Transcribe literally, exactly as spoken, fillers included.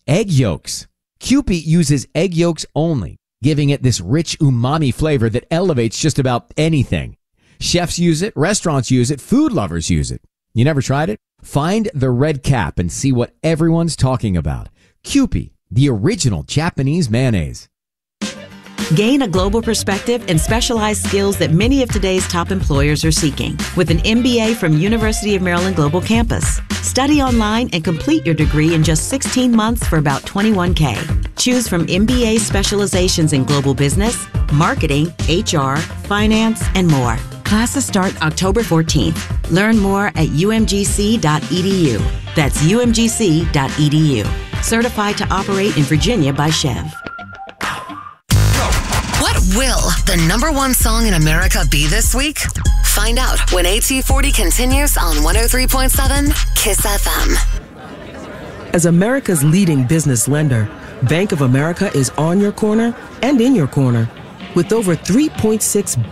Egg yolks. Kewpie uses egg yolks only, giving it this rich umami flavor that elevates just about anything. Chefs use it, restaurants use it, food lovers use it. You never tried it? Find the red cap and see what everyone's talking about. Kewpie, the original Japanese mayonnaise. Gain a global perspective and specialized skills that many of today's top employers are seeking with an M B A from University of Maryland Global Campus. Study online and complete your degree in just sixteen months for about twenty-one K. Choose from M B A specializations in global business, marketing, H R, finance, and more. Classes start October fourteenth. Learn more at U M G C dot E D U. That's U M G C dot E D U. Certified to operate in Virginia by Chev. What will the number one song in America be this week? Find out when A T forty continues on one oh three point seven KISS F M. As America's leading business lender, Bank of America is on your corner and in your corner. With over three point six